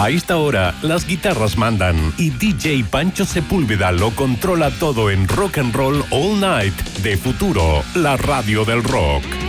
A esta hora, las guitarras mandan y DJ Pancho Sepúlveda lo controla todo en Rock and Roll All Night de Futuro, la radio del rock.